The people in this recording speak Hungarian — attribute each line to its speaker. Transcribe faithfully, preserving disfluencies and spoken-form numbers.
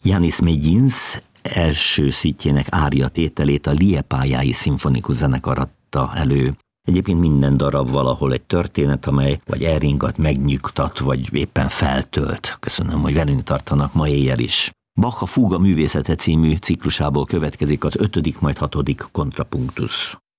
Speaker 1: Janis Medins első szítjének ária tételét a Liepájai Szimfonikus Zenekar adta elő. Egyébként minden darab valahol egy történet, amely vagy elringat, megnyugtat, vagy éppen feltölt. Köszönöm, hogy velünk tartanak ma éjjel is. Bach a Fúga művészete című ciklusából következik az ötödik, majd hatodik kontrapunktus.